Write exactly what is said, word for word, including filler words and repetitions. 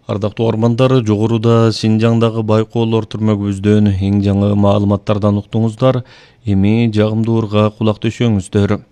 Ардактуу ормандар, жогоруда Синжаңдагы байкоолор түрмөгүбүздөн эң жаңы маалыматтардан уктуңуздар. Эми жагымдуу ырга кулак төшөңүздөр.